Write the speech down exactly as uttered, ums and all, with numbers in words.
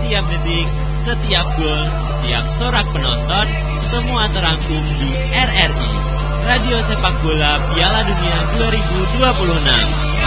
setiap detik, setiap gol, setiap sorak penonton, semua terangkum di R R I, Radio Sepak Bola Piala Dunia dua ribu dua puluh enam.